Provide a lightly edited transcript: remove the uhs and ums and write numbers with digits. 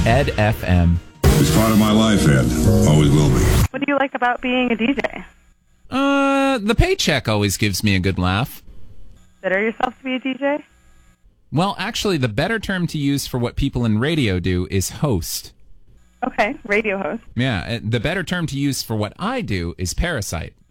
Ed FM. It's part of my life, Ed. Always will be. What do you like about being a DJ? The paycheck always gives me a good laugh. Consider yourself to be a DJ? Well, actually, the better term to use for what people in radio do is host. Okay, radio host. Yeah, the better term to use for what I do is parasite.